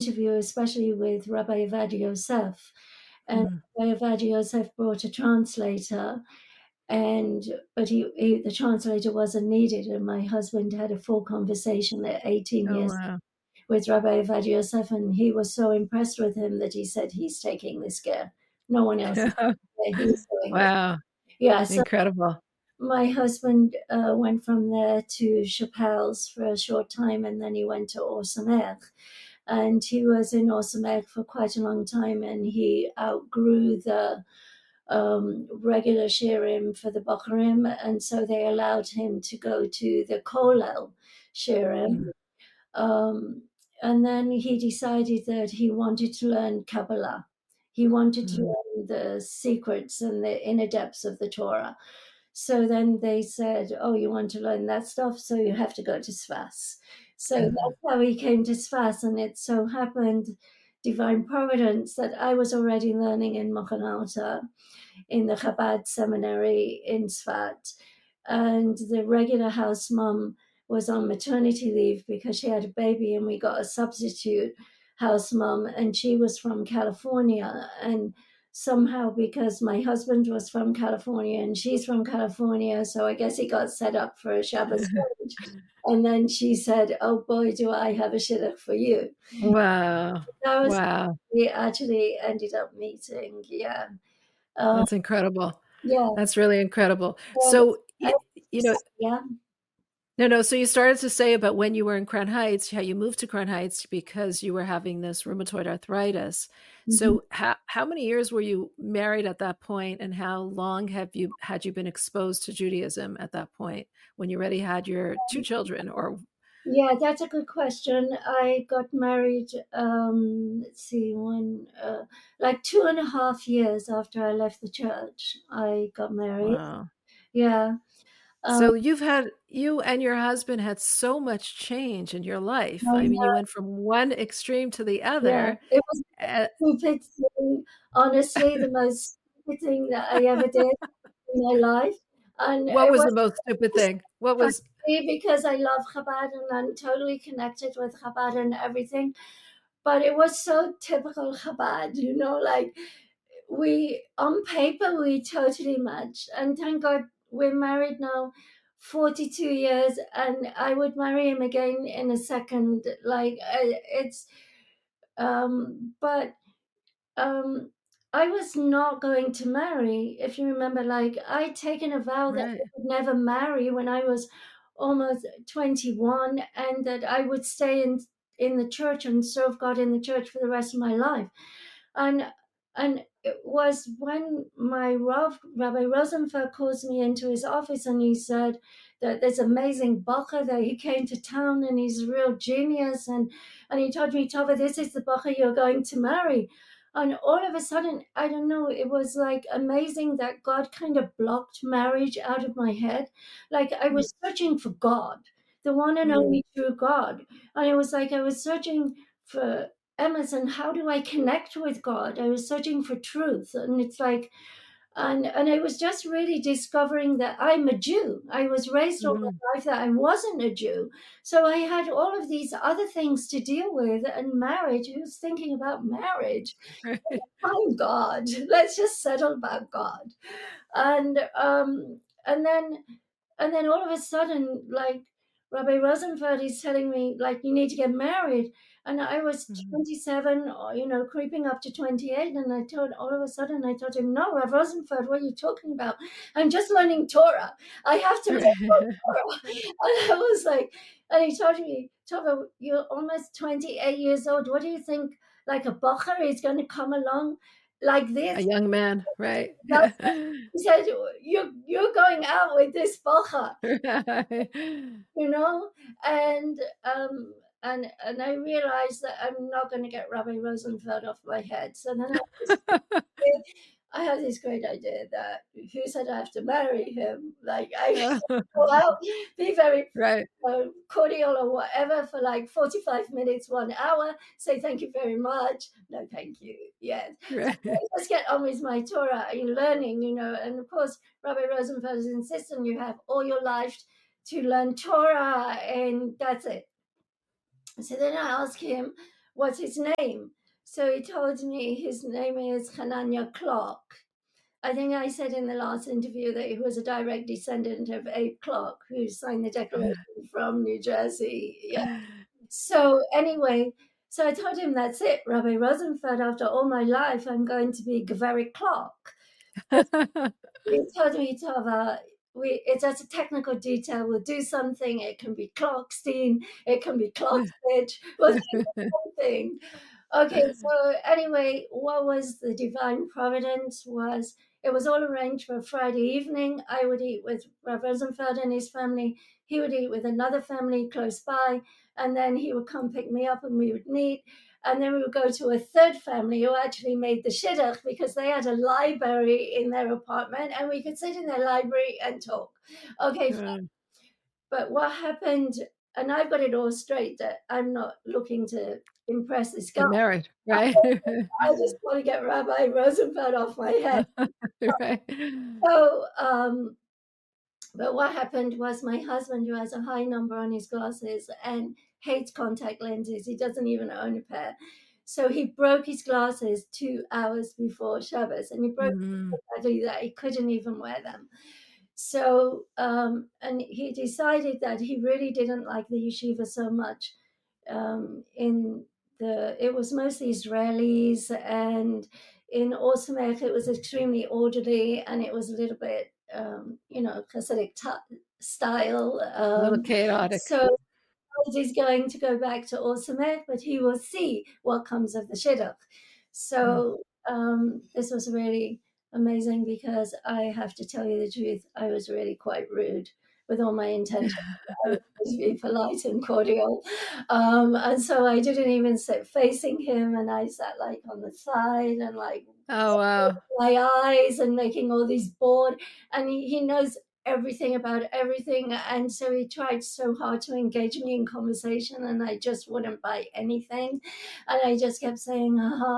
interview, especially with Rabbi Ovadia Yosef. And Mm. Rabbi Ovadia Yosef brought a translator, but the translator wasn't needed. And my husband had a full conversation at 18 Oh, years wow. with Rabbi Ovadia Yosef, and he was so impressed with him that he said he's taking this care. No one else is. He's doing it. Wow. Yeah, so Incredible. my husband went from there to Chappelle's for a short time, and then he went to Or Samer. And he was in Or Samer for quite a long time, and he outgrew the regular shirim for the Bocharim, and so they allowed him to go to the Kollel shirim. Mm. Um, and then he decided that he wanted to learn Kabbalah. He wanted to Mm. learn the secrets and the inner depths of the Torah. So then they said, "Oh, you want to learn that stuff? So you have to go to Sfas." So Mhm. that's how he came to Sfas, and it so happened, divine providence, that I was already learning in Mochan Alta in the Chabad seminary in Sfat, and the regular house mom was on maternity leave because she had a baby, and we got a substitute house mom, and she was from California. And somehow, because my husband was from California and she's from California, so I guess he got set up for a Shabbos lunch. And then she said, "Oh boy, do I have a shidduch for you." Wow. That was Wow. we actually ended up meeting. Yeah. Um, That's incredible. yeah. That's really incredible. Well, So, I, you know, yeah. no. So you started to say about when you were in Crown Heights, how you moved to Crown Heights because you were having this rheumatoid arthritis. Mhm. So how many years were you married at that point, and how long had you been exposed to Judaism at that point when you already had your two children? Or Yeah, that's a good question. I got married, let's see, like 2.5 years after I left the church, I got married. wow. Yeah. Um, So you and your husband had so much change in your life. I I mean, you know, went from one extreme to the yeah. other. It was Uh, the stupid thing, honestly, the most stupid thing that I ever did in my life. And what it was was the most stupid thing? What was because I love Chabad and I'm totally connected with Chabad and everything. But it was so typical Chabad, like we, on paper, we totally matched. And thank God we're married now 42 years, and I would marry him again in a second. But um, I was not going to marry, if you remember. Like, I'd taken a vow that I right? would never marry when I was almost 21, and that I would stay in the church and serve God in the church for the rest of my life. And and it was when my Rav, Rabbi Rosenfeld, calls me into his office, and he said that there's amazing bacher that he came to town and he's a real genius, and he told me, "Tova, this is the bacher you're going to marry." And all of a sudden, I don't know, it was like amazing that God kind of blocked marriage out of my head. Like, I was searching for God, the one and Mm. only true God. And it was like I was searching for Emerson, how do I connect with God? I was searching for truth. And it's like, and I was just really discovering that I'm a Jew. I was raised all Mhm. my life that I wasn't a Jew. So I had all of these other things to deal with, and marriage. I was thinking about marriage. Oh God, let's just settle about God. And and then and then all of a sudden, like, Rabbi Rosenfeld is telling me, like, you need to get married. And I was Mhm. 27, or, creeping up to 28. And all of a sudden, I told him, "No, Rabbi Rosenfeld, what are you talking about? I'm just learning Torah. I have to learn Torah." And I was like, and he told me, "Tova, you're almost 28 years old. What do you think, like, a bacher is going to come along like A this?" young man, right? He said, "You're going out with this bacher," Right. you know, and and I realized that I'm not going to get Rabbi Rosenfeld off my head. So then I have this great idea that who said I have to marry him? Like, I go out, be very Right. cordial or whatever for like 45 minutes, 1 hour, say thank you very much. No, thank you. Yes. Right. Let's get on with my Torah in learning, and of course, Rabbi Rosenfeld is insisting you have all your life to learn Torah, and that's it. So then I asked him, what's his name? So he told me his name is Hanania Clark. I think I said in the last interview that he was a direct descendant of Abe Clark, who signed the Declaration from New Jersey. Yeah. So anyway, so I told him, that's it, Rabbi Rosenfeld, after all my life, I'm going to be Gveri Clark. He told me, Tova, it's just a technical detail. We'll do something. It can be Clarkstein. It can be Clarksbridge. We'll do something. Okay, so anyway, what was the divine providence was it was all arranged for a Friday evening. I would eat with Rav Rosenfeld and his family. He would eat with another family close by, and then he would come pick me up and we would meet. And then we would go to a third family who actually made the shidduch because they had a library in their apartment and we could sit in their library and talk. Okay, fine. But what happened, and I've got it all straight, that I'm not looking to impress this guy. You're married, right? I just want to get Rabbi Rosenfeld off my head. Right. So, but what happened was my husband, who has a high number on his glasses and hates contact lenses, he doesn't even own a pair. So he broke his glasses 2 hours before Shabbos, and he broke them so badly that he couldn't even wear them. So, and he decided that he really didn't like the yeshiva so much. It was mostly Israelis, and in Or Sameach it was extremely orderly, and it was a little bit, Hasidic style. A little chaotic. So he's going to go back to Or Sameach, but he will see what comes of the shidduch. So this was really amazing because I have to tell you the truth, I was really quite rude with all my intentions. I was supposed to be polite and cordial. And so I didn't even sit facing him, and I sat like on the side and like, oh wow, my eyes and making all these bored, and he knows everything about everything, and so he tried so hard to engage me in conversation, and I just wouldn't buy anything, and I just kept saying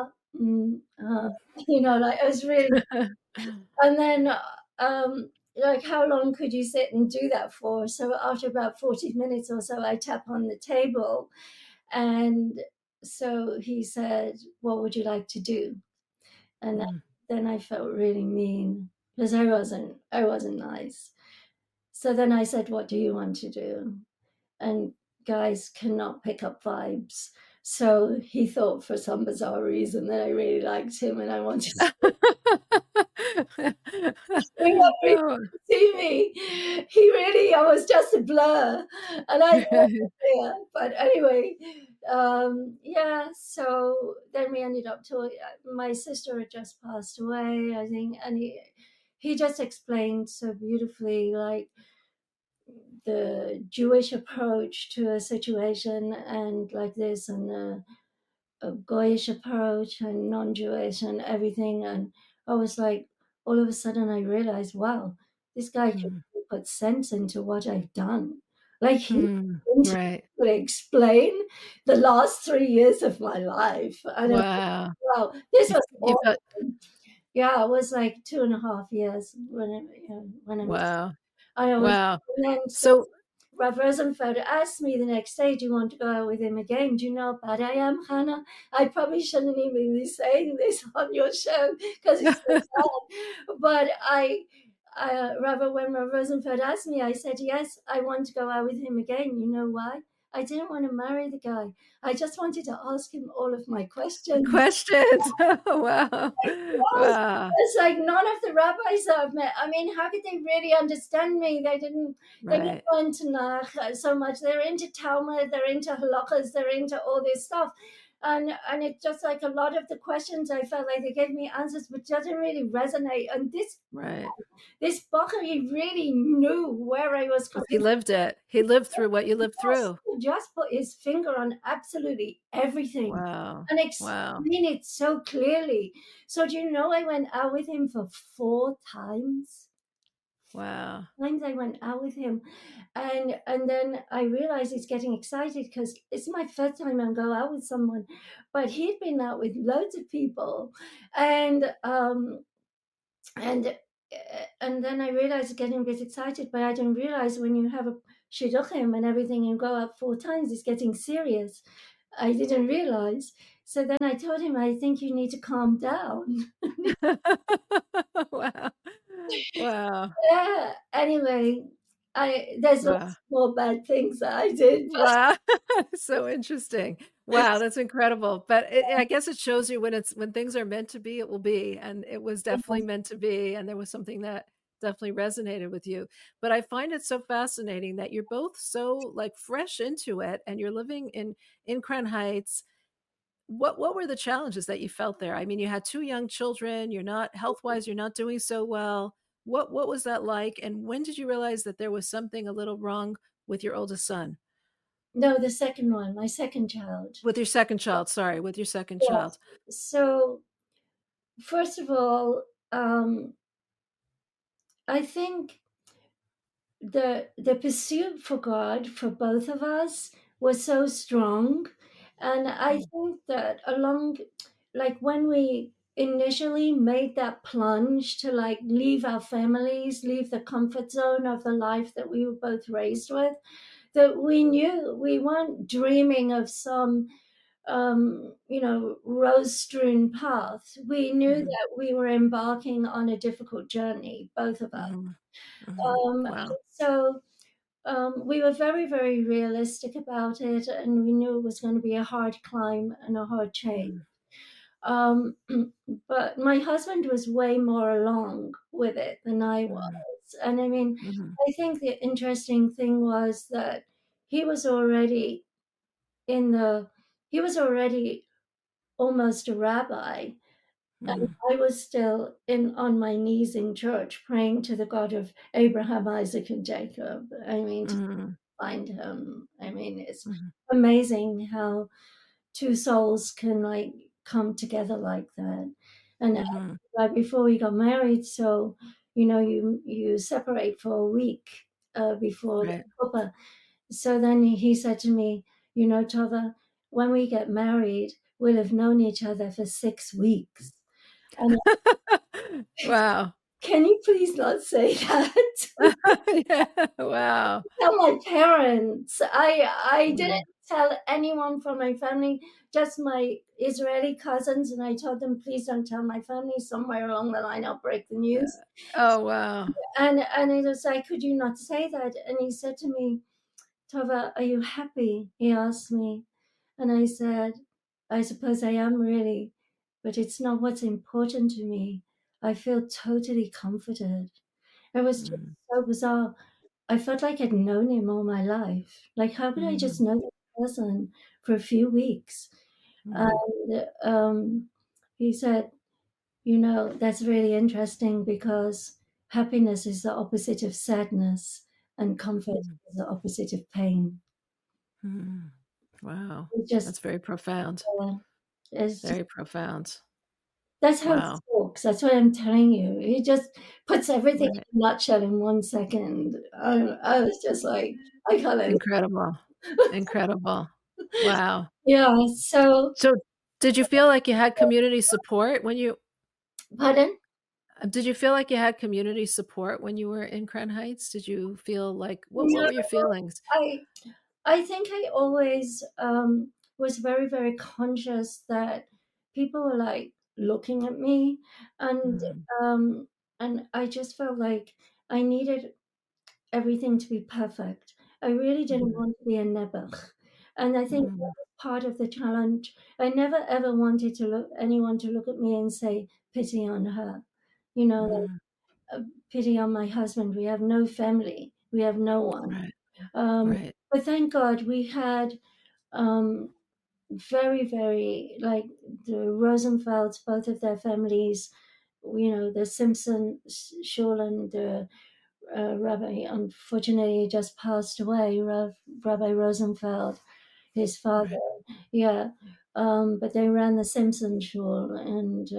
like I was really and then like, how long could you sit and do that for? So after about 40 minutes or so, I tap on the table, and so he said, what would you like to do? And then I felt really mean because I wasn't nice. So then I said, what do you want to do? And guys cannot pick up vibes. So he thought for some bizarre reason that I really liked him and I wanted to see me. I was just a blur. And I yeah. But anyway, so then we ended up talking. My sister had just passed away, I think, and he just explained so beautifully, like, the Jewish approach to a situation and like this, and a Goyish approach and non-Jewish and everything. And I was like, all of a sudden I realized, wow, this guy can put sense into what I've done. Like he right. could explain the last 3 years of my life. And wow. Wow, this was awesome. Yeah, it was like 2.5 years when I wow. wow. And then so Rav Rosenfeld asked me the next day, do you want to go out with him again? Do you know how bad I am, Hannah? I probably shouldn't even be saying this on your show because it's so sad. But when Rav Rosenfeld asked me, I said, yes, I want to go out with him again. You know why? I didn't want to marry the guy. I just wanted to ask him all of my questions. Wow. Wow. It's like none of the rabbis I've met. I mean, how could they really understand me? They didn't go into Nach so much. They're into Talmud, they're into halachas, they're into all this stuff. And it's just like a lot of the questions, I felt like they gave me answers, but doesn't really resonate. And this Bacher, he really knew where I was coming. He lived it. He lived through what you lived through. He just put his finger on absolutely everything. Wow. And explained it so clearly. So do you know I went out with him for 4 times? Wow. Times I went out with him, and then I realized he's getting excited because it's my first time I go out with someone, but he'd been out with loads of people, and then I realized getting a bit excited, but I didn't realize when you have a shidduchim and everything, you go out 4 times, it's getting serious. I didn't realize. So then I told him, I think you need to calm down. Wow. Wow. Yeah. Anyway, there's Wow. lots more bad things that I did, but Wow. So interesting. Wow, that's incredible. But I guess it shows you when things are meant to be, it will be, and it was definitely meant to be, and there was something that definitely resonated with you. But I find it so fascinating that you're both so, like, fresh into it, and you're living in Crown Heights. What were the challenges that you felt there? I mean, you had 2 young children, you're not health-wise, you're not doing so well. What was that like, and when did you realize that there was something a little wrong with your oldest son? no, the second one, my second child. With your second child, sorry, with your second Yes. child. So first of all, I think the pursuit for God for both of us was so strong, and I Mm, think that along, like when we initially made that plunge to like leave our families, leave the comfort zone of the life that we were both raised with, that we knew we weren't dreaming of some rose strewn path. We knew mhm, that we were embarking on a difficult journey, both of us. mhm, mhm. Wow. So we were very, very realistic about it, and we knew it was going to be a hard climb and a hard change. Mhm, Um, but my husband was way more along with it than I was. mhm, And I mean, mhm, I think the interesting thing was that he was already in the, he was already almost a rabbi. And mhm, I was still in on my knees in church praying to the God of Abraham, Isaac, and Jacob. I mean, to mhm, find him. I mean, it's mhm, amazing how two souls can like come together like that. And mhm. right before we got married, so you separate for a week before the Right. chuppah. So then he said to me, Tova, when we get married, we'll have known each other for 6 weeks. And Wow. can you please not say that? Yeah, wow. Tell my parents. I didn't Mhm. tell anyone from my family, just my Israeli cousins, and I told them, please don't tell my family. Somewhere along the line, I'll break the news. Oh, wow. And it was like, could you not say that? And he said to me, Tova, are you happy? He asked me, and I said, I suppose I am really, but it's not what's important to me. I feel totally comforted. It was just Mhm, so bizarre. I felt like I'd known him all my life. Like, how could I just mhm, know this person for a few weeks? mhm, And he said, that's really interesting because happiness is the opposite of sadness, and comfort mhm, is the opposite of pain. mhm. Wow. It just, That's very profound. uh, it's just Very profound. that's how he Wow. talks. That's what I'm telling you. He just puts everything Right. in a nutshell in 1 second. I was just like, I can't. Incredible. Incredible. Wow. Yeah. So, So, did you feel like you had community support when you pardon? did you feel like you had community support when you were in Crown Heights? Did you feel like what No, were your feelings? I I think I always was very, very conscious that people were like looking at me, and Mhm, um, and I just felt like I needed everything to be perfect. I really didn't mhm, want to be a nebuch, and I think that mhm, was part of the challenge. I never ever wanted to look anyone to look at me and say pity on her, mhm. pity on my husband. We have no family. We have no one. Right, Um, right. but thank God we had um, very, very like the Rosenfelds, both of their families. The Simpson, Shulen, the rabbi, unfortunately, just passed away. Rabbi Rosenfeld, his father. Right. Yeah, but they ran the Simpson Shul, and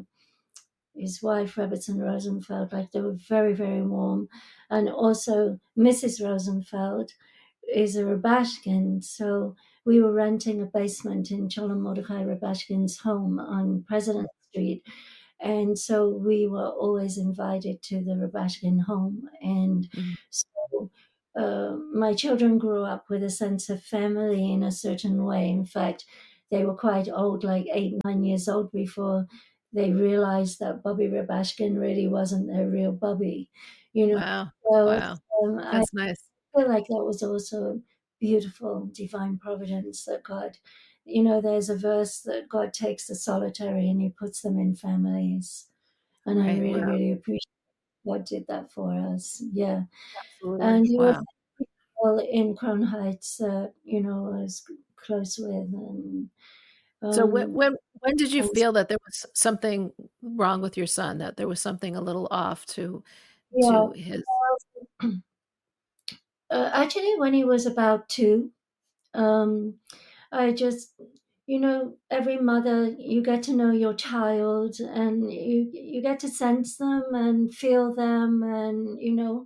his wife, Robertson Rosenfeld, like they were very, very warm. And also, Mrs. Rosenfeld is a Rabashkin. So we were renting a basement in Sholem Mordechai Rabashkin's home on President Street. And so we were always invited to the Rabashkin home. And Mhm, so my children grew up with a sense of family in a certain way. In fact, they were quite old, like 8, 9 years old, before they realized that Bobby Rabashkin really wasn't their real Bobby, you know. Wow. So Wow. I That's nice. feel like that was also beautiful divine providence that God, there's a verse that God takes the solitary and he puts them in families. And I Right. really, Wow. really appreciate God did that for us. Yeah. Absolutely. And he was Wow. people in Crown Heights that, I was close with. So Um, when did you and feel that there was something wrong with your son, that there was something a little off yeah, to his actually, when he was about 2, um, I just, every mother, you get to know your child and you get to sense them and feel them, and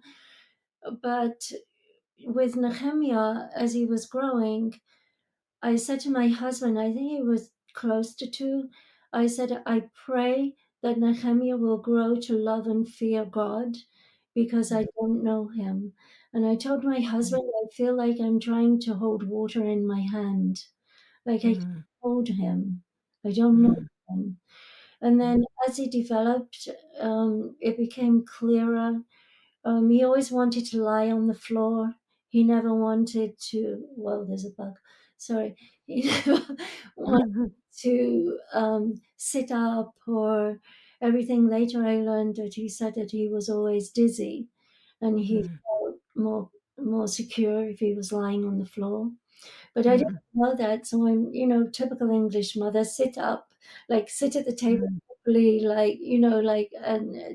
but with Nehemiah, as he was growing, I said to my husband, I think he was close to 2, I said, I pray that Nehemiah will grow to love and fear God because I Mm, don't know him. And I told my husband, I feel like I'm trying to hold water in my hand. Like I can't mm, hold him. I don't know mm, him. And mm, then as he developed, it became clearer. He always wanted to lie on the floor. He never wanted to, well, there's a bug. Sorry. He never wanted mhm, to sit up or everything. Later, I learned that he said that he was always dizzy and he mm, felt more secure if he was lying on the floor. But I didn't mm, know that. So I'm, typical English mother, sit up, like sit at the table mm, properly, like, and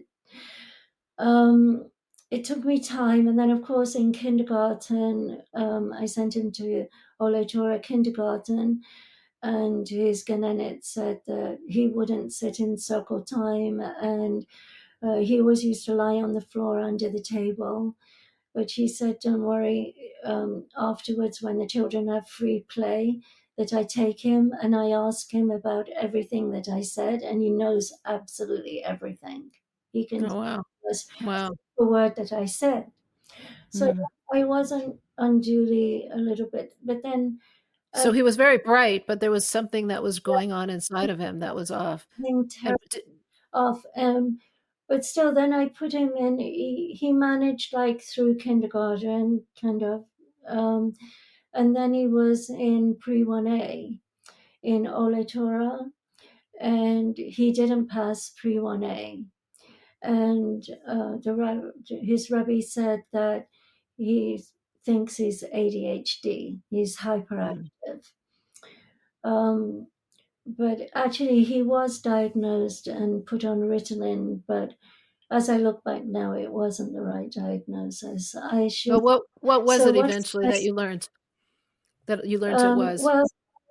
um, it took me time. And then, of course, in kindergarten, I sent him to Ole Torah kindergarten, and his Genenet said that he wouldn't sit in circle time, and he always used to lie on the floor under the table. But she said, don't worry, afterwards, when the children have free play, that I take him and I ask him about everything that I said, and he knows absolutely everything. He can oh, wow. tell us Wow. the word that I said. So Mm. I wasn't unduly a little bit, but then So I he was very bright, but there was something that was going on inside of him that was off. think And d off. But still, then I put him in. He managed like through kindergarten, kind of, um, and then he was in pre 1A in Ole Torah, and he didn't pass pre 1A. And his rabbi said that he thinks he's ADHD. He's mm. hyperactive. Um, but actually, he was diagnosed and put on Ritalin, but as I look back now, it wasn't the right diagnosis. I should. But what was So it what's eventually this? that you learned it was? Well,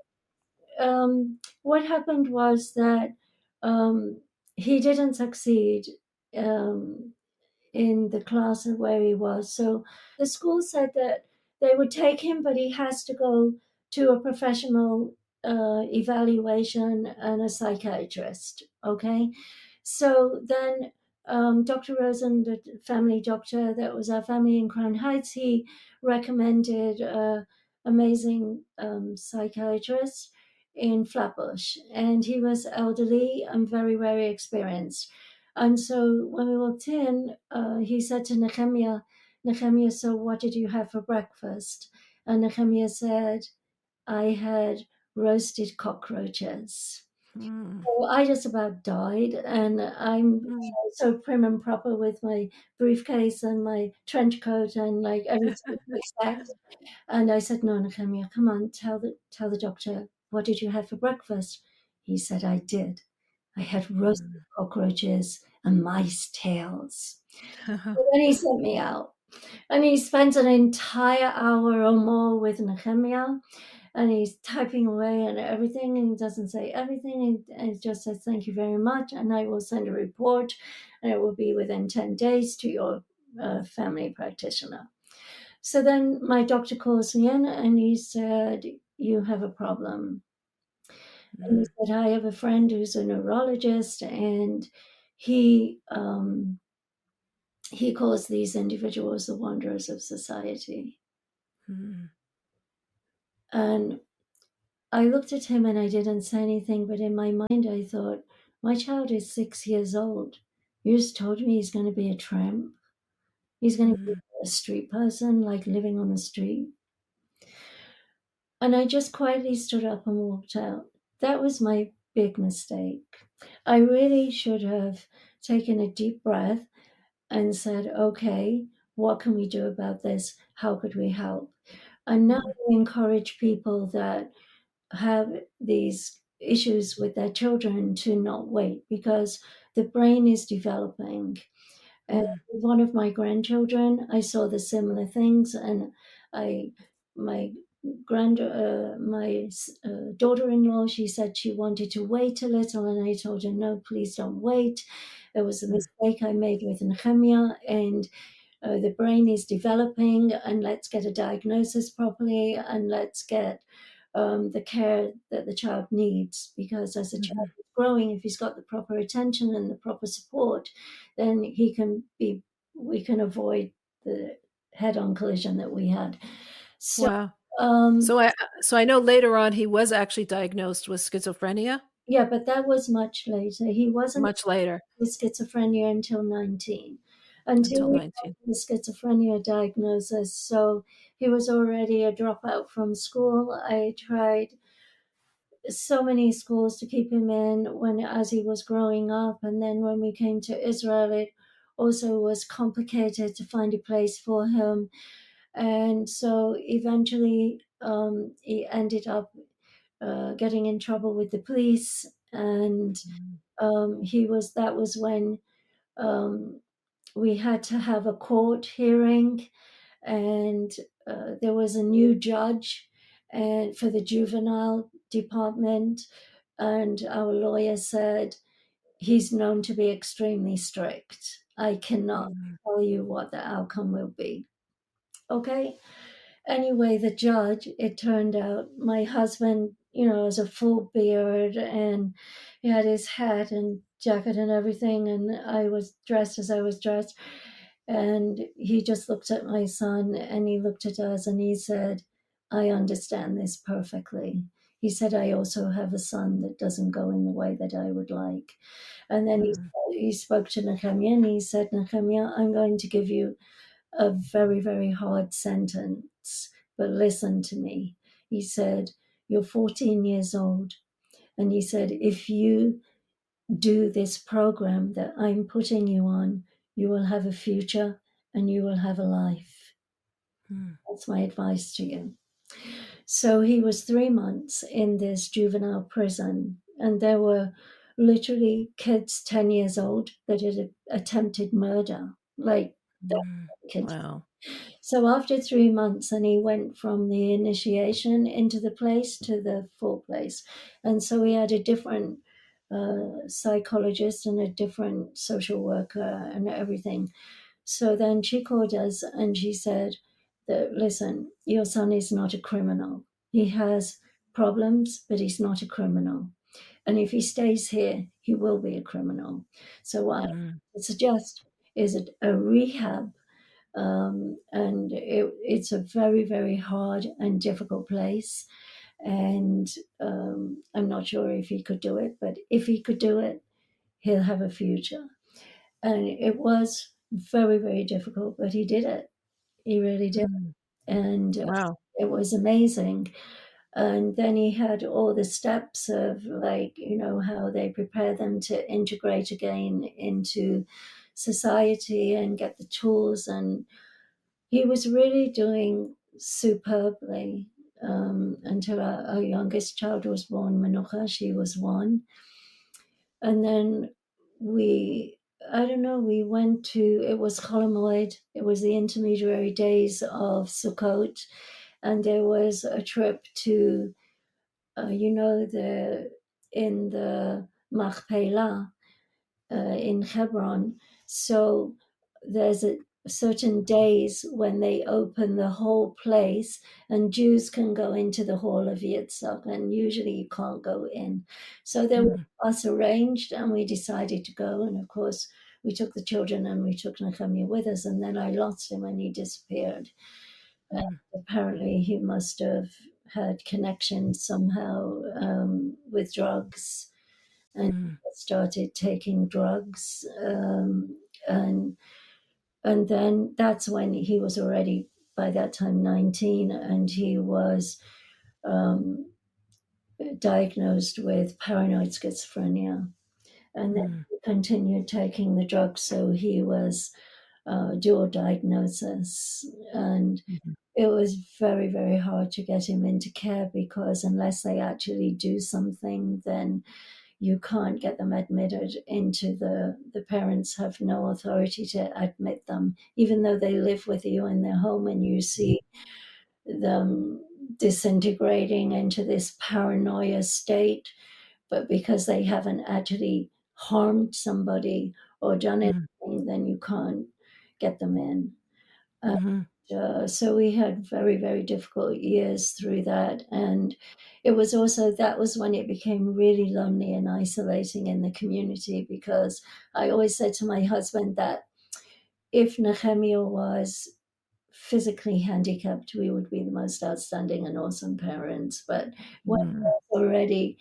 what happened was that um, he didn't succeed um, in the class where he was. So the school said that they would take him, but he has to go to a professional evaluation and a psychiatrist. Okay. So then Dr. Rosen, the family doctor that was our family in Crown Heights, he recommended amazing psychiatrist in Flatbush. And he was elderly and very, very experienced. And so when we walked in, he said to Nehemiah, Nehemiah, so what did you have for breakfast? And Nehemiah said, I had roasted cockroaches. Mm, So I just about died, and I'm mm. so prim and proper with my briefcase and my trench coat and like everything stacked. And I said, no, Nehemiah, come on, tell the doctor, what did you have for breakfast? He said, I did. I had roasted Mm. cockroaches and mice tails. So then he sent me out. And he spent an entire hour or more with Nehemiah, and he's typing away and everything, and he doesn't say everything. He just says, thank you very much, and I will send a report, and it will be within 10 days to your family practitioner. So then my doctor calls me in, and he said, you have a problem. And he Mm, said, I have a friend who's a neurologist, and he he calls these individuals the wanderers of society. Mm. And I looked at him and I didn't say anything, but in my mind I thought, my child is 6 years old. You just told me he's going to be a tramp. He's going to be Mm. a street person, like living on the street. And I just quietly stood up and walked out. That was my big mistake. I really should have taken a deep breath and said, okay, what can we do about this? How could we help? And now Mm. we encourage people that have these issues with their children to not wait because the brain is developing. And Mm. with one of my grandchildren, I saw the similar things, and I, my daughter-in-law, she said she wanted to wait a little, and I told her, no, please don't wait. It was a Mm. mistake I made with Nehemiah, and the brain is developing, and let's get a diagnosis properly, and let's get the care that the child needs. Because as a child Mhm. is growing, if he's got the proper attention and the proper support, then we can avoid the head-on collision that we had. So, Wow. um, So I know later on he was actually diagnosed with schizophrenia? yeah, but that was much later. He wasn't Much later, with schizophrenia until 19, until until we 19. got the schizophrenia diagnosis. So he was already a dropout from school. I tried so many schools to keep him in when as he was growing up, and then when we came to Israel, it also was complicated to find a place for him, and so eventually he ended up getting in trouble with the police, and Mm. he was that was when um, we had to have a court hearing, and there was a new judge and for the juvenile department, and our lawyer said he's known to be extremely strict. I cannot Mm. tell you what the outcome will be. Okay. Anyway, the judge, it turned out my husband, has a full beard, and he had his hat and jacket and everything, and I was dressed as I was dressed. And he just looked at my son and he looked at us and he said, I understand this perfectly. He said, I also have a son that doesn't go in the way that I would like. And then Mm. he spoke to Nehemiah and he said, Nehemiah, I'm going to give you a very, very hard sentence, but listen to me. He said, you're 14 years old. And he said, if you do this program that I'm putting you on, you will have a future and you will have a life. Mm. That's my advice to you. So he was 3 months in this juvenile prison, and there were literally kids 10 years old that had attempted murder, like Mm. kids. Wow. So after 3 months, and he went from the initiation into the place to the full place. And so he had a different psychologist and a different social worker and everything. So then she called us and she said that, listen, your son is not a criminal. He has problems, but he's not a criminal. And if he stays here, he will be a criminal. So what Mm. I suggest is a rehab, and it's a very, very hard and difficult place. And I'm not sure if he could do it, but if he could do it, he'll have a future. And it was very, very difficult, but he did it. He really did. Mm. And Wow. it was amazing. And then he had all the steps of, like, how they prepare them to integrate again into society and get the tools, and he was really doing superbly, until our youngest child was born, Manucha. She was one. And then I don't know, we went to, it was Chol Hamoed, it was the intermediary days of Sukkot, and there was a trip to, in the Machpelah, in Hebron. So there's a certain days when they open the whole place, and Jews can go into the hall of Yitzhak, and usually you can't go in. So there was Mm. us arranged, and we decided to go. And of course, we took the children and we took Nehemiah with us, and then I lost him and he disappeared. And Mm. apparently, he must have had connections somehow with drugs and Mm. started taking drugs. And and then that's when he was already, by that time, 19, and he was um, diagnosed with paranoid schizophrenia. And then Mm. he continued taking the drugs, so he was dual diagnosis. And Mhm. it was very, very hard to get him into care because unless they actually do something, then you can't get them admitted into the parents have no authority to admit them, even though they live with you in their home and you see them disintegrating into this paranoia state. But because they haven't actually harmed somebody or done Mm. anything, then you can't get them in. Mhm. So we had very, very difficult years through that. And it was also, that was when it became really lonely and isolating in the community, because I always said to my husband that if Nehemiah was physically handicapped, we would be the most outstanding and awesome parents. But when Mm. there's already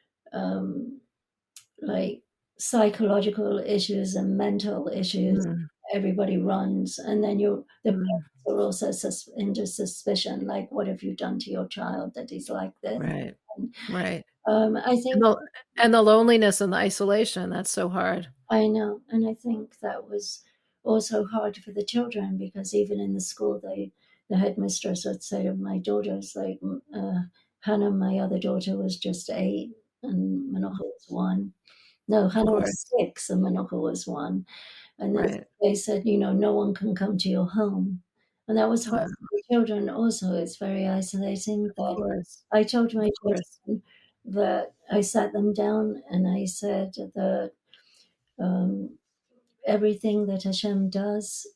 um, like psychological issues and mental issues, Mm. everybody runs, and then the Mm. parents are also under suspicion. Like, what have you done to your child that he's like this? Right. And, Right. I And think the loneliness and the isolation, that's so hard. I know, and I think that was also hard for the children because even in the school, the headmistress would say to my daughters, like Hannah, my other daughter, was just 8, and Manocha was 1. No, Of Hannah was course. 6 and Manocha was 1. And Right. they said, no one can come to your home. And that was hard Wow. for the children also. It's very isolating. Of But course. I told Of my course. children that I sat them down and I said that um, everything that Hashem does,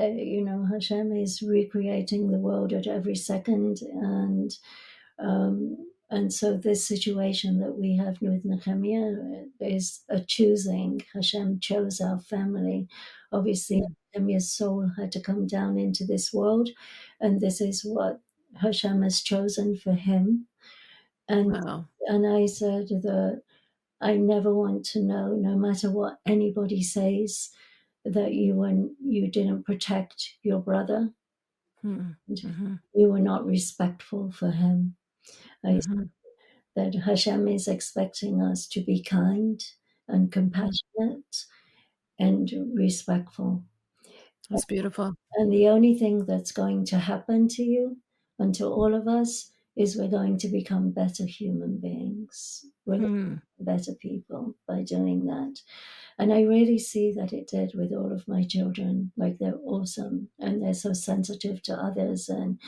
Hashem is recreating the world at every second. And so this situation that we have with Nehemiah is a choosing. Hashem chose our family. Obviously, Mm. Nehemiah's soul had to come down into this world, and this is what Hashem has chosen for him. And Wow. and I said that I never want to know, no matter what anybody says, that you didn't protect your brother, Mm. and Mhm. you were not respectful for him. I Mhm. that Hashem is expecting us to be kind and Mhm. compassionate and respectful. That's beautiful. And the only thing that's going to happen to you and to all of us is we're going to become better human beings. We're going Hmm. to be better people by doing that. And I really see that it did with all of my children. Like, they're awesome and they're so sensitive to others and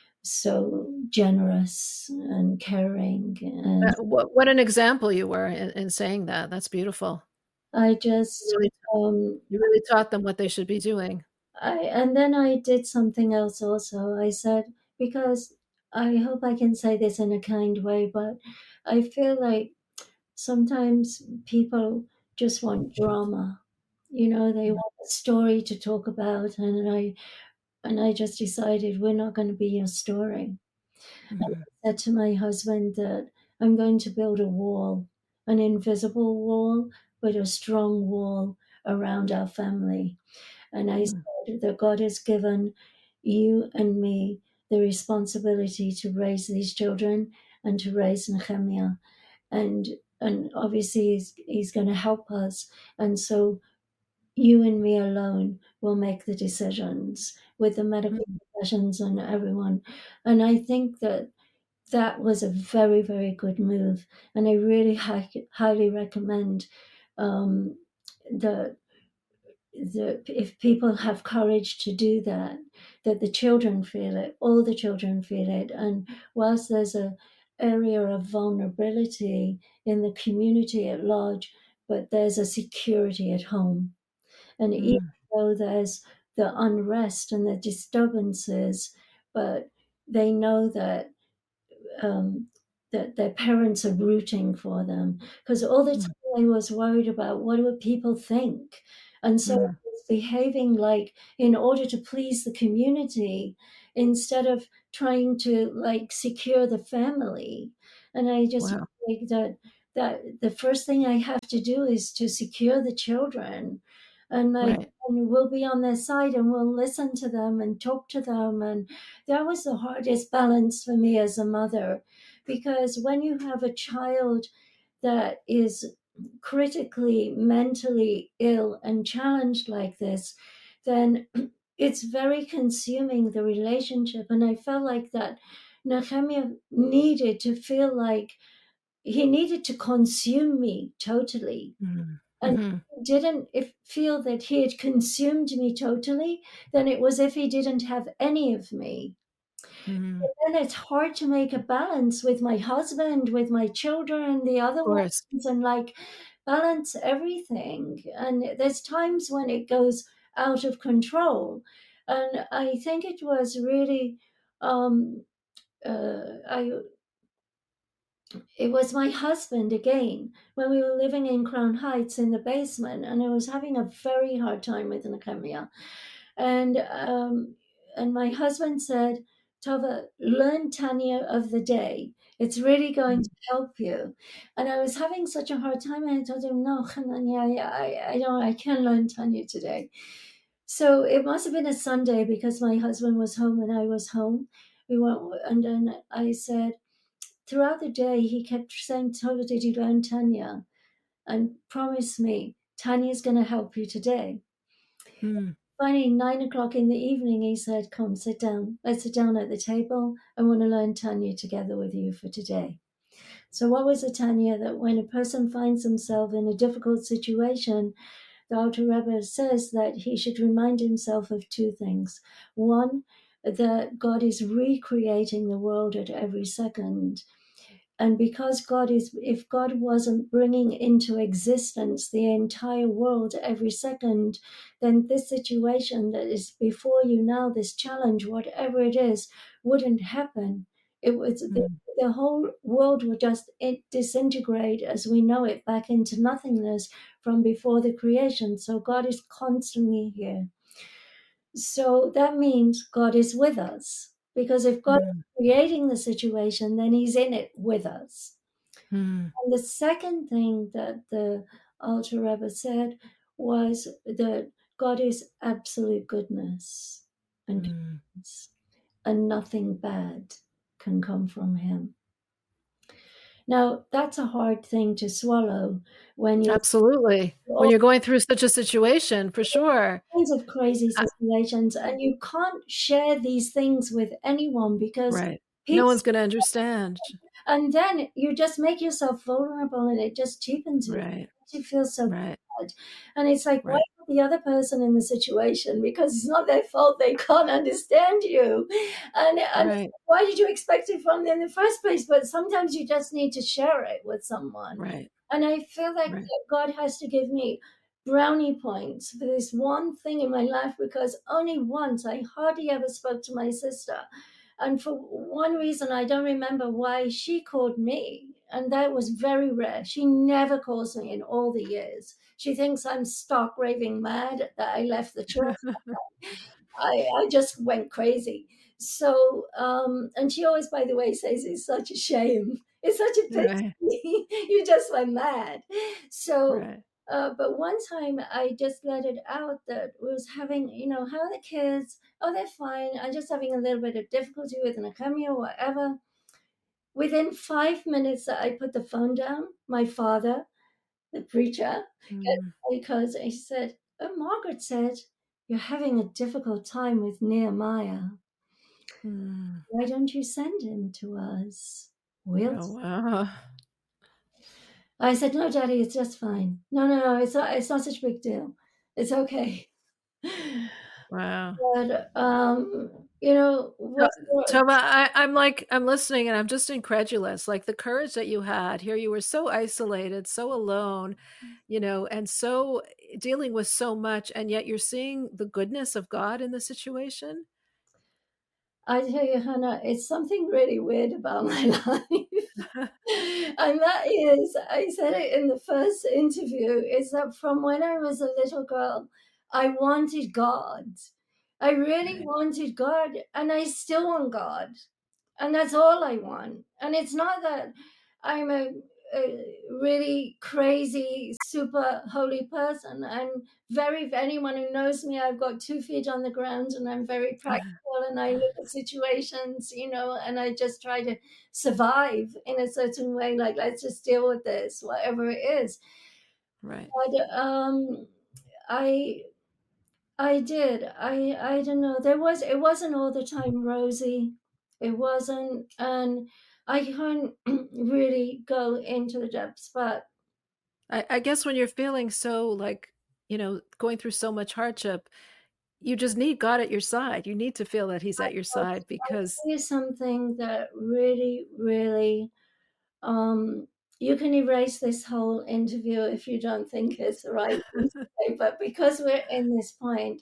so generous and caring. And What an example you were in saying that. That's beautiful. I You just, really um, you really taught them what they should be doing. and then I did something else also. I said, because I hope I can say this in a kind way, but I feel like sometimes people just want drama. They Mm. want a story to talk about, and I just decided we're not going to be your story. And Mhm. I said to my husband that I'm going to build a wall, an invisible wall, but a strong wall around our family. And I Mm. said that God has given you and me the responsibility to raise these children and to raise Nehemiah. And and obviously he's going to help us. And so you and me alone will make the decisions with the medical Mm. professions and everyone. And I think that that was a very, very good move. And I really highly recommend um, that if people have courage to do that, that the children feel it, all the children feel it. And whilst there's a area of vulnerability in the community at large, but there's a security at home. And even Mm. though there's the unrest and the disturbances, but they know um, that their parents are rooting for them. Because all the Mm. time I was worried about what do people think, And so Mm. it's behaving like in order to please the community instead of trying to like secure the family. And I just Wow. think that the first thing I have to do is to secure the children. And Right. and we'll be on their side and we'll listen to them and talk to them. And that was the hardest balance for me as a mother, because when you have a child that is critically mentally ill and challenged like this, then it's very consuming, the relationship. And I felt like that Nehemiah needed to feel like he needed to consume me totally. Mm. And Mhm. didn't if feel that he had consumed me totally, then it was if he didn't have any of me. Mhm. And it's hard to make a balance with my husband, with my children, the Of other course. ones, and like balance everything. And there's times when it goes out of control. And I think it was really, um, I it was my husband again when we were living in Crown Heights in the basement, and I was having a very hard time with leukemia. And my husband said, "Tova, learn Tanya of the day. It's really going Mm. to help you." And I was having such a hard time, and I told him, "No, Hananya, I don't, I can't learn Tanya today." So it must have been a Sunday because my husband was home and I was home. We went, and then I said, throughout the day, he kept saying, "Tova, did you learn Tanya? And promise me, Tanya's going to help you today." Mm. Finally, 9 o'clock in the evening, he said, "Come, sit down. Let's sit down at the table. I want to learn Tanya together with you for today." So, what was the Tanya? That when a person finds himself in a difficult situation, the Alter Rebbe says that he should remind himself of two things. One, that God is recreating the world at every second. And because if God wasn't bringing into existence the entire world every second, then this situation that is before you now, this challenge, whatever it is, wouldn't happen. It was Mm. the whole world would just disintegrate as we know it back into nothingness from before the creation. So God is constantly here. So that means God is with us. Because if God Mm. is creating the situation, then He's in it with us. Mm. And the second thing that the Alter Rebbe said was that God is absolute goodness and Mm. peace, and nothing bad can come from Him. Now, that's a hard thing to swallow when you're Absolutely. When all you're going through such a situation, for sure. kinds of crazy I situations, and you can't share these things with anyone because Right. No people. one's gonna understand. And then you just make yourself vulnerable and it just cheapens you. It Right. makes you feel so Right. bad. And it's like, why Right. not the other person in the situation? Because it's not their fault. They can't understand you. And Right. why did you expect it from them in the first place? But sometimes you just need to share it with someone. Right. And I feel like Right. God has to give me brownie points for this one thing in my life, because only once I hardly ever spoke to my sister. And for one reason, I don't remember why she called me. And that was very rare. She never calls me in all the years. She thinks I'm stark raving mad that I left the church. I just went crazy. So, and she always, by the way, says it's such a shame. It's such a Right. pity. You just went mad. So, Right. but one time I just let it out that was having, how are the kids? Oh, they're fine. I'm just having a little bit of difficulty with an academia or whatever. Within 5 minutes that I put the phone down, my father, the preacher, Mm. because he said, "Oh, Margaret said, you're having a difficult time with Nehemiah. Mm. Why don't you send him to us?" We'll. Oh, wow. I said, "No, Daddy, it's just fine. No, no, no, it's not such a big deal. It's okay." Wow. But To was there. Toma, I'm listening and I'm just incredulous, like, the courage that you had. Here you were so isolated, so alone, and so dealing with so much, and yet you're seeing the goodness of God in the situation? I tell you, Hannah, it's something really weird about my life. And that is, I said it in the first interview, is that from when I was a little girl, I wanted God. I really Right. wanted God, and I still want God. And that's all I want. And it's not that I'm a really crazy, super holy person. I'm very, anyone who knows me, I've got 2 feet on the ground and I'm very practical and I look at situations, and I just try to survive in a certain way. Like, let's just deal with this, whatever it is. Right. But I I did. I don't know. It wasn't all the time rosy. It wasn't, and I can't really go into the depths, but I guess when you're feeling so like, going through so much hardship, you just need God at your side. You need to feel that He's at your I'll side because tell you something that really, really, um, you can erase this whole interview if you don't think it's the right thing to say, but because we're in this point,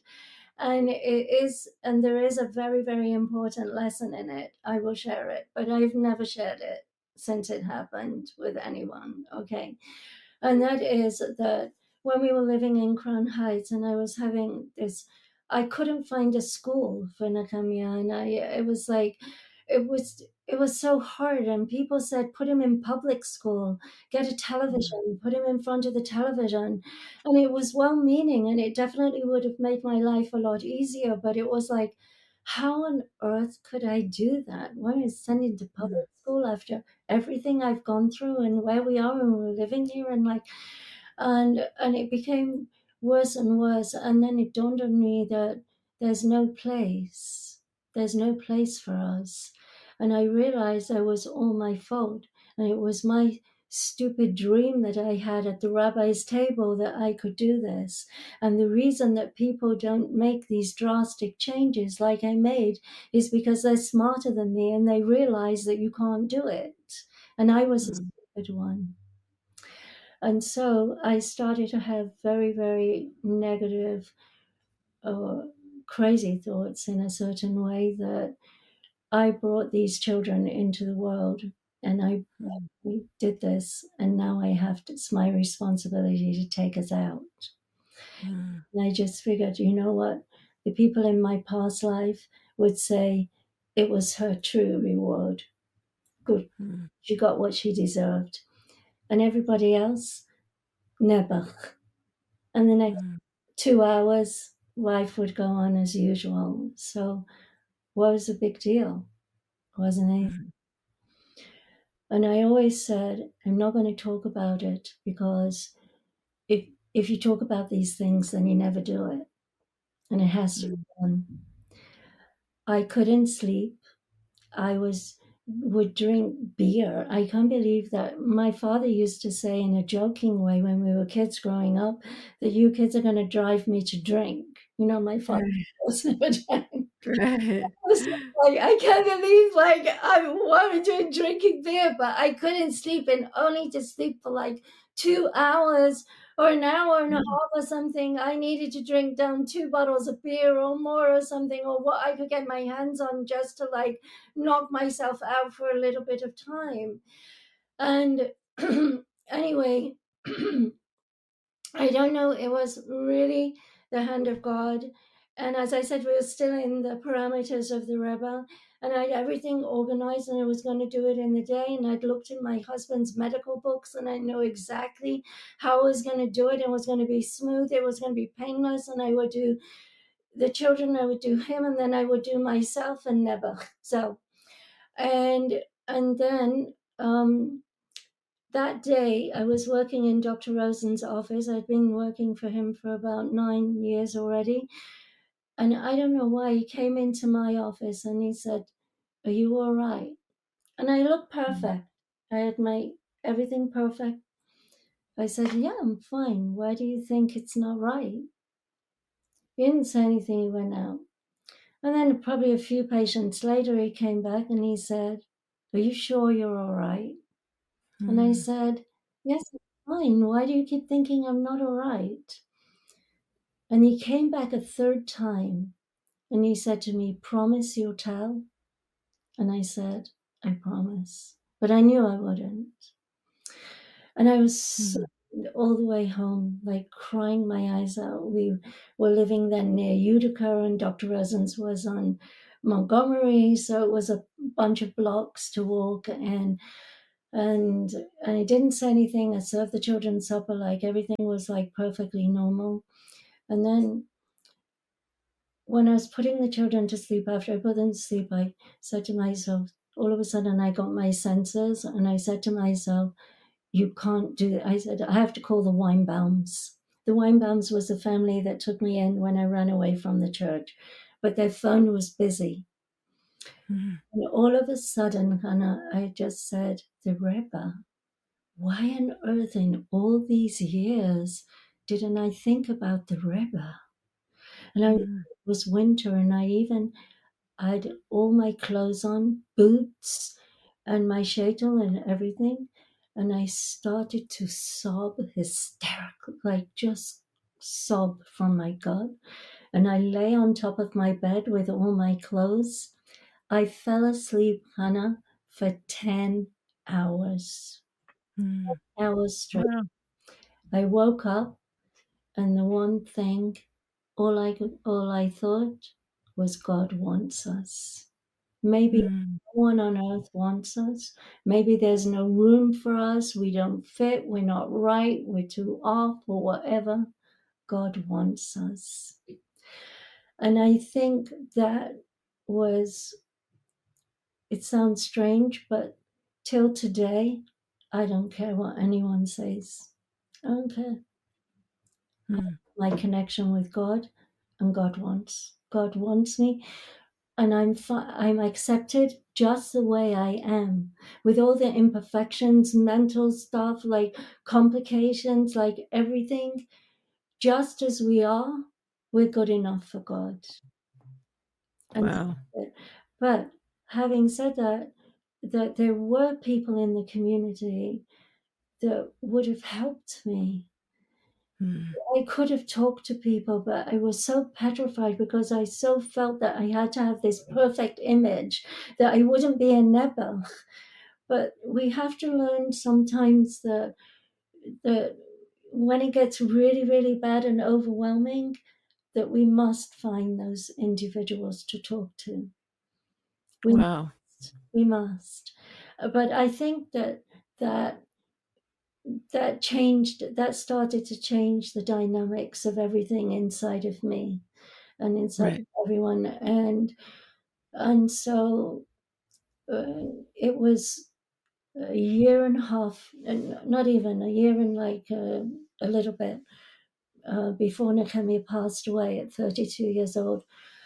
and there is a very, very important lesson in it. I will share it, but I've never shared it since it happened with anyone. Okay. And that is that when we were living in Crown Heights and I was having this, I couldn't find a school for Nakamia. And it was like, it was so hard. And people said, put him in public school, get a Mm, television, put him in front of the television. And it was well meaning and it definitely would have made my life a lot easier. But it was like, how on earth could I do that? Why is sending to mm, public school after everything I've gone through and where we are and we're living here and like and it became worse and worse and then it dawned on me that there's no place. There's no place for us. And I realized that was all my fault. And it was my stupid dream that I had at the rabbi's table that I could do this. And the reason that people don't make these drastic changes like I made is because they're smarter than me and they realize that you can't do it. And I was a mm, stupid one. And so I started to have very, very negative, uh, crazy thoughts in a certain way that I brought these children into the world and mm, we did this, and now it's my responsibility to take us out. mm, And I just figured, you know what? The people in my past life would say it was her true reward. Good. mm, She got what she deserved. And everybody else, never. And the next mm, 2 hours, life would go on as usual. So, what was the big deal? Wasn't anything. mm, And I always said, I'm not going to talk about it because if you talk about these things, then you never do it. And it has to be mm, done. I couldn't sleep. I would drink beer. I can't believe that my father used to say in a joking way when we were kids growing up that you kids are going to drive me to drink. My father right, was never drank. right. Was like, I can't believe, like, I wanted to drinking beer, but I couldn't sleep, and only to sleep for like 2 hours or an hour and a Mm, half or something. I needed to drink down 2 bottles of beer or more or something, or what I could get my hands on just to like knock myself out for a little bit of time. And anyway, I don't know. It was really the hand of God. And as I said, we were still in the parameters of the Rebbe. And I had everything organized and I was going to do it in the day. And I'd looked in my husband's medical books and I knew exactly how I was going to do it. It was going to be smooth. It was going to be painless. And I would do the children, I would do him, and then I would do myself and never. So, and then, that day, I was working in Dr. Rosen's office. I'd been working for him for about 9 years already. And I don't know why he came into my office and he said, are you all right? And I looked mm, perfect. I had my everything perfect. I said, yeah, I'm fine. Why do you think it's not right? He didn't say anything. He went out. And then probably a few patients later, he came back and he said, are you sure you're all right? And I mm, said, yes, I'm fine. Why do you keep thinking I'm not all right? And he came back a third time and he said to me, promise you'll tell? And I said, I promise. But I knew I wouldn't. And I was all the way home, like crying my eyes out. We were living then near Utica, and Dr. Resens was on Montgomery, so it was a bunch of blocks to walk. And I didn't say anything. I served the children supper, like everything was like perfectly normal. And then when I was putting the children to sleep, after I put them to sleep, I said to myself, all of a sudden I got my senses, and I said to myself, you can't do it. I said, I have to call the Weinbaums. The Weinbaums was the family that took me in when I ran away from the church, but their phone was busy. And all of a sudden, Hannah, I just said, the Rebbe, why on earth in all these years didn't I think about the Rebbe? And it was winter, and I had all my clothes on, boots, and my shaitel and everything. And I started to sob hysterical, like just sob from my gut. And I lay on top of my bed with all my clothes. I fell asleep, Hannah, for 10 hours. Hours straight. Wow. I woke up, and the one thing, all I thought was, God wants us. Maybe no one on earth wants us. Maybe there's no room for us. We don't fit. We're not right. We're too off or whatever. God wants us. And I think that was, it sounds strange, but till today, I don't care what anyone says. I don't care. My connection with God, and God wants me. And I'm accepted just the way I am, with all the imperfections, mental stuff, like complications, like everything, just as we are. We're good enough for God. And Wow. but having said that, that there were people in the community that would have helped me. I could have talked to people, but I was so petrified because I so felt that I had to have this perfect image, that I wouldn't be a nebuch. But we have to learn sometimes that when it gets really, really bad and overwhelming, that we must find those individuals to talk to. Wow. We must. But I think that that started to change the dynamics of everything inside of me and inside Right. of everyone. And so it was a year and a half, and not even a year and like a little bit before Nehemiah passed away at 32 years old.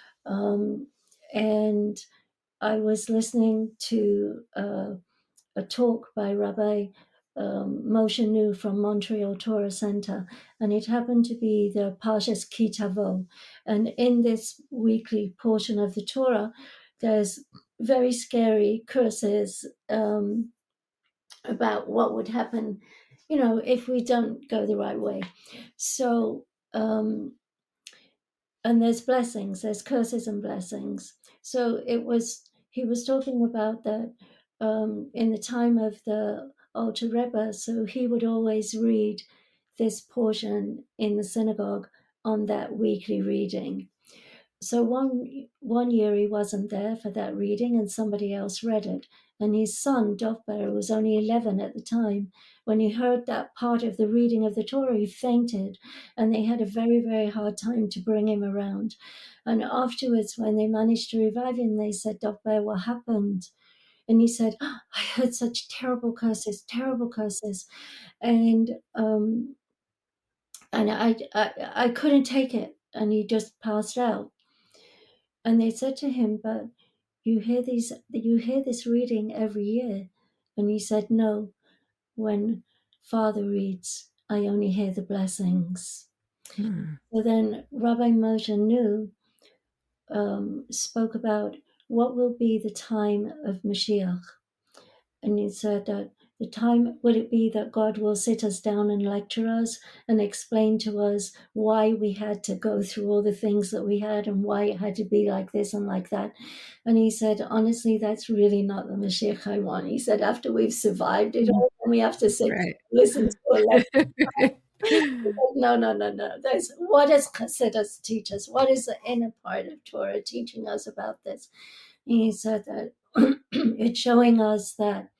And I was listening to a talk by Rabbi Moshe Nu from Montreal Torah Center, and it happened to be the Parshas Ki Tavo. And in this weekly portion of the Torah, there's very scary curses about what would happen, if we don't go the right way. So, and there's blessings, there's curses and blessings. So he was talking about that in the time of the Alter Rebbe. So he would always read this portion in the synagogue on that weekly reading. So one year he wasn't there for that reading, and somebody else read it. And his son, Dovber, was only 11 at the time. When he heard that part of the reading of the Torah, he fainted, and they had a very, very hard time to bring him around. And afterwards, when they managed to revive him, they said, Dovber, what happened? And he said, "Oh, I heard such terrible curses, terrible curses. And I couldn't take it." And he just passed out. And they said to him, "But you hear this reading every year." And he said, "No, when Father reads, I only hear the blessings." So then Rabbi Moshe Nu spoke about what will be the time of Mashiach. And he said that the time would it be that God will sit us down and lecture us and explain to us why we had to go through all the things that we had and why it had to be like this and like that? And he said, honestly, that's really not the Mashiach I want. He said, after we've survived it Mm. all, and we have to sit Right. listen to a lecture. No, no, no, no. There's what does Chassidus teach us? What is the inner part of Torah teaching us about this? He said that it's showing us that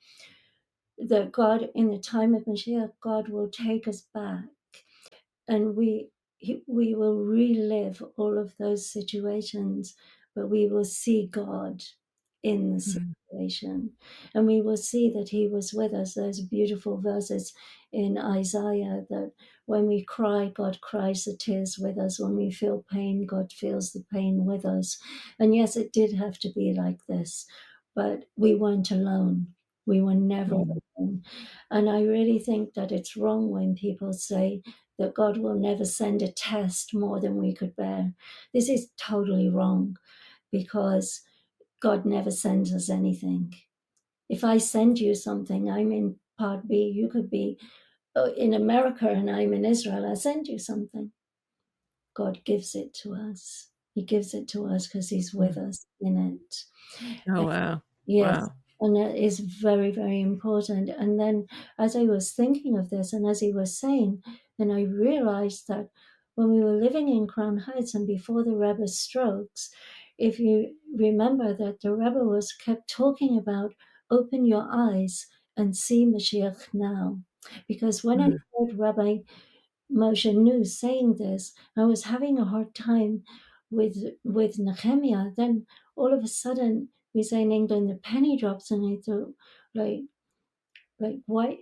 God, in the time of Mashiach, God will take us back, and we will relive all of those situations, but we will see God in the situation, and we will see that He was with us. There's beautiful verses in Isaiah that when we cry, God cries the tears with us. When we feel pain, God feels the pain with us. And yes, it did have to be like this, but we weren't alone. We were never alone. And I really think that it's wrong when people say that God will never send a test more than we could bear. This is totally wrong, because God never sends us anything. If I send you something, I'm in part B, you could be in America and I'm in Israel, I send you something. God gives it to us. He gives it to us because He's with us in it. Oh, wow. Yes. Wow. And that is very, very important. And then as I was thinking of this and as he was saying, then I realized that when we were living in Crown Heights and before the Rebbe's strokes, if you remember that the Rebbe was kept talking about open your eyes and see Mashiach now. Because when I heard Rabbi Moshe Nu saying this, I was having a hard time with Nehemiah. Then all of a sudden, we say in England, the penny drops, and I thought, like, why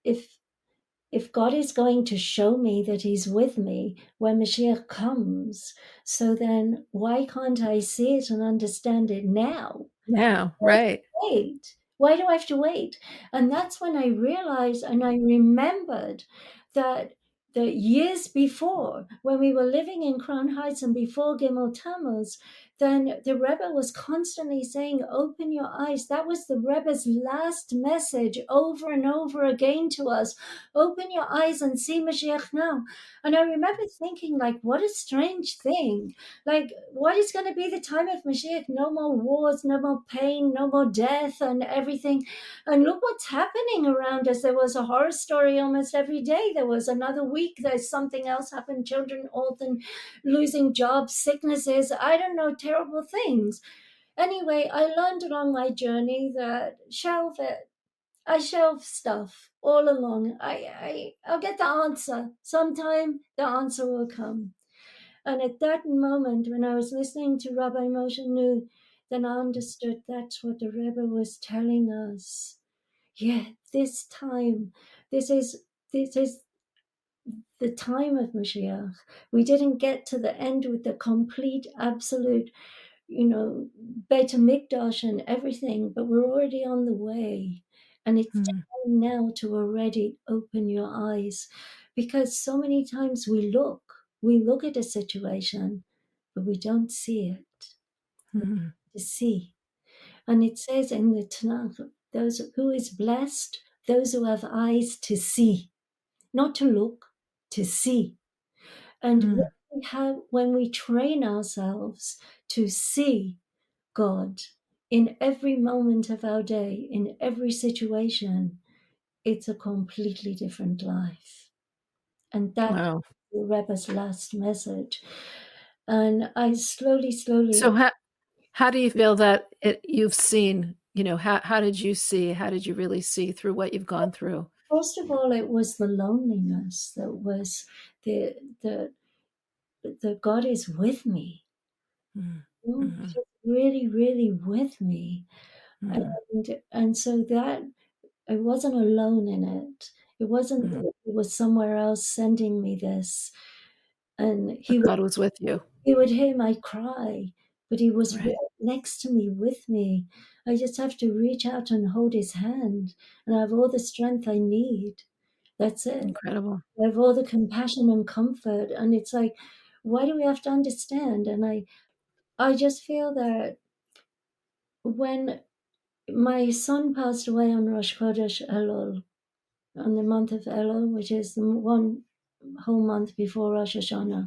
if God is going to show me that He's with me when Mashiach comes, so then why can't I see it and understand it now? Yeah, right. Wait. Why do I have to wait? And that's when I realized and I remembered that the years before, when we were living in Crown Heights and before Gimel Tammuz, then the Rebbe was constantly saying, open your eyes. That was the Rebbe's last message over and over again to us. Open your eyes and see Mashiach now. And I remember thinking, like, what a strange thing. Like, what is going to be the time of Mashiach? No more wars, no more pain, no more death and everything. And look what's happening around us. There was a horror story almost every day. There was another week, there's something else happened. Children often losing jobs, sicknesses, I don't know, terrible things. Anyway, I learned along my journey that shelve it. I shelve stuff all along. I'll get the answer. Sometime the answer will come. And at that moment, when I was listening to Rabbi Moshe Nu, then I understood that's what the Rebbe was telling us. Yeah, this time, this is the time of Mashiach. We didn't get to the end with the complete, absolute, Beit HaMikdash and everything, but we're already on the way. And it's time now to already open your eyes, because so many times we look at a situation, but we don't see it. We need to see. And it says in the Tanakh, those who is blessed, those who have eyes to see, not to look, to see. And when we train ourselves to see God in every moment of our day, in every situation, it's a completely different life. And that's Wow. the Rebbe's last message. And I slowly, So how do you feel that you've seen, how did you see, how did you really see through what you've gone through? first of all, it was the loneliness that was the God is with me. He's really, really with me. And so that I wasn't alone in it. It wasn't that it was somewhere else sending me this. And But God was with you. he would hear my cry, but he was Right. right next to me, with me. I just have to reach out and hold his hand, and I have all the strength I need. That's it. Incredible. I have all the compassion and comfort. And it's like, why do we have to understand? And I just feel that when my son passed away on Rosh Chodesh Elul, on the month of Elul, which is the one whole month before Rosh Hashanah.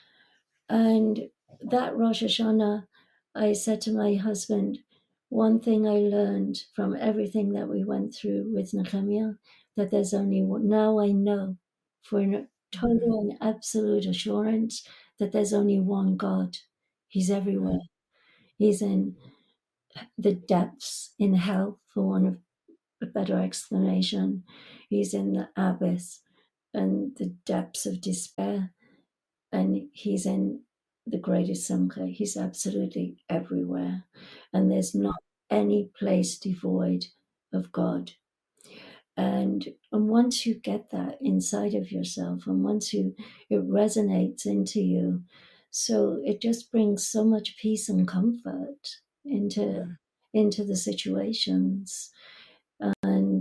And that Rosh Hashanah, I said to my husband, one thing I learned from everything that we went through with Nehemiah, that there's only one. Now I know for a total and absolute assurance that there's only one God. He's everywhere. He's in the depths, in hell, for one of a better explanation. He's in the abyss and the depths of despair, and he's in the greatest Simcha. He's absolutely everywhere, and there's not any place devoid of God. And once you get that inside of yourself, and once it resonates into you, so it just brings so much peace and comfort into the situations. And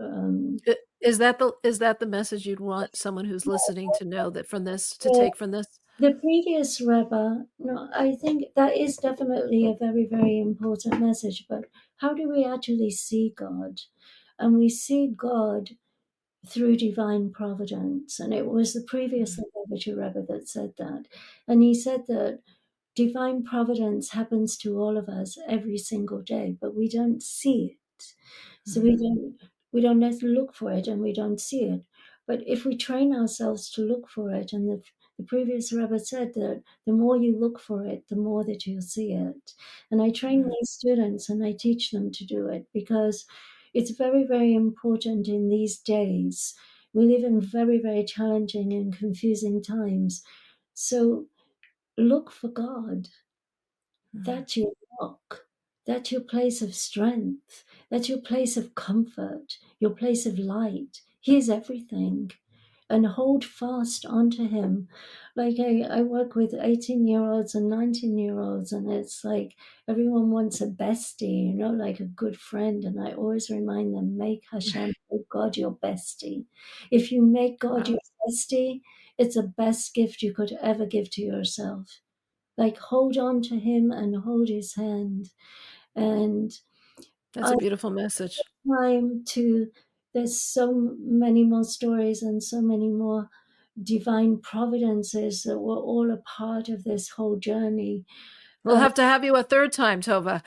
Is that the message you'd want someone who's listening to know, that from this, to take from this? the previous Rebbe, no, I think that is definitely a very, very important message. But how do we actually see God? And we see God through divine providence. And it was the previous Rebbe that said that. And he said that divine providence happens to all of us every single day, but we don't see it. So we don't necessarily look for it, and we don't see it. But if we train ourselves to look for it, and the previous Rebbe said that the more you look for it, the more that you'll see it. And I train my students and I teach them to do it, because it's very, very important in these days. We live in very, very challenging and confusing times. So look for God. That's your rock. That's your place of strength. That's your place of comfort, your place of light. He is everything. And hold fast onto him. Like I work with 18-year-olds and 19-year-olds, and it's like everyone wants a bestie, like a good friend. And I always remind them, make Hashem, make God your bestie. If you make God your bestie, it's the best gift you could ever give to yourself. Like, hold on to him and hold his hand. And That's I a beautiful message. time to there's so many more stories and so many more divine providences that were all a part of this whole journey. We'll have to have you a third time, Tova.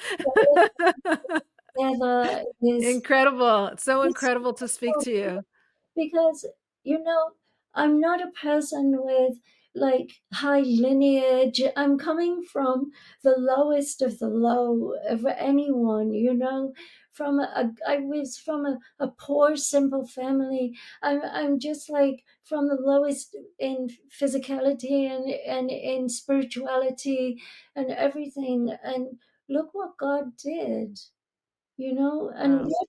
Never is Incredible. It's so incredible to speak to you. because I'm not a person with like high lineage. I'm coming from the lowest of the low of anyone, I was from a poor simple family. I'm just like from the lowest in physicality and in spirituality and everything. And look what God did, and Wow.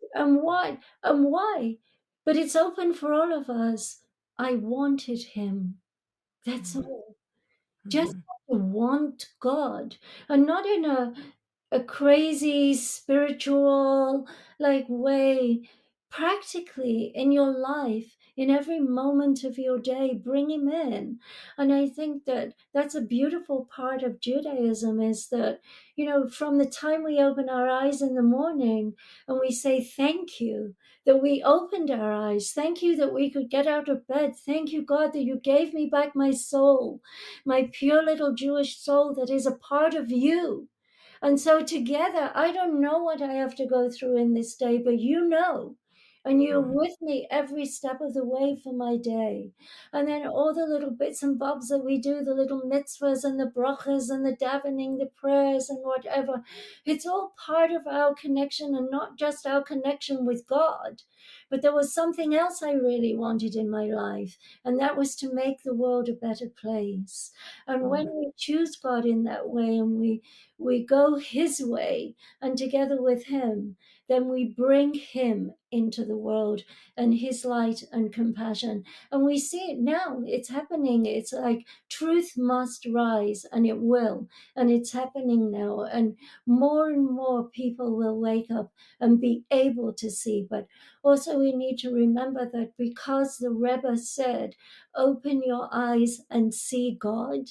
why? But it's open for all of us. I wanted him. That's all. Just to want God, and not in a crazy spiritual like way. Practically in your life, in every moment of your day, bring him in. And I think that that's a beautiful part of Judaism, is that from the time we open our eyes in the morning and we say thank you that we opened our eyes, thank you that we could get out of bed, thank you, God, that you gave me back my soul, my pure little Jewish soul that is a part of you. And so together, I don't know what I have to go through in this day, but you know. And you're with me every step of the way for my day. And then all the little bits and bobs that we do, the little mitzvahs and the brachas and the davening, the prayers and whatever, it's all part of our connection, and not just our connection with God. But there was something else I really wanted in my life, and that was to make the world a better place. And when we choose God in that way, and we go his way and together with him, then we bring him into the world and his light and compassion. And we see it now. It's happening. It's like truth must rise, and it will. And it's happening now. And more people will wake up and be able to see. But also we need to remember that because the Rebbe said, open your eyes and see God,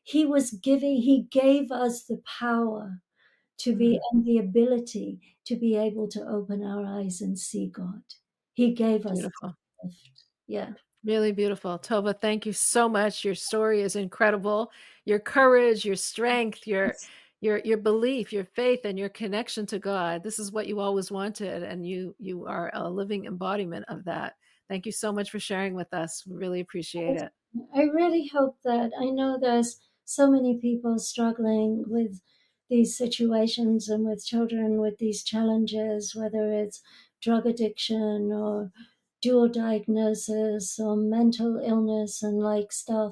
he gave us the power to be and the ability to be able to open our eyes and see God. He gave us. Beautiful. Yeah. Really beautiful. Tova, thank you so much. Your story is incredible. Your courage, your strength, Yes. your belief, your faith, and your connection to God. This is what you always wanted, and you are a living embodiment of that. Thank you so much for sharing with us. We really appreciate it. I really hope that I know there's so many people struggling with these situations and with children with these challenges, whether it's drug addiction or dual diagnosis or mental illness and like stuff.